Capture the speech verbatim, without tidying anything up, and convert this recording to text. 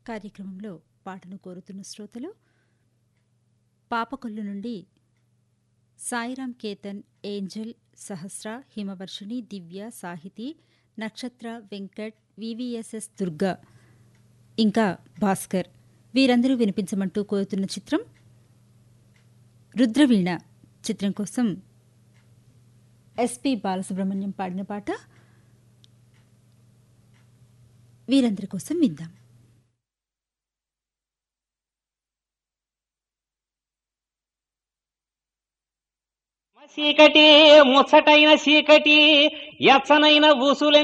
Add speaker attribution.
Speaker 1: కార్యక్రమంలో పాటను కోరుతున్న శ్రోతలు పాపకొల్లు నుండి సాయిరాం కేతన్, ఏంజల్, సహస్ర, హిమవర్షిణి, దివ్య, సాహితి, నక్షత్ర, వెంకట్, వివిఎస్ఎస్ దుర్గా ఇంకా భాస్కర్ వీరందరూ వినిపించమంటూ కోరుతున్న చిత్రం రుద్రవీణ. చిత్రం కోసం ఎస్పి బాలసుబ్రహ్మణ్యం పాడిన పాట వీరందరి కోసం విందాం.
Speaker 2: చీకటి ముచ్చటైన చీకటి ఎచ్చనైన ఊసులె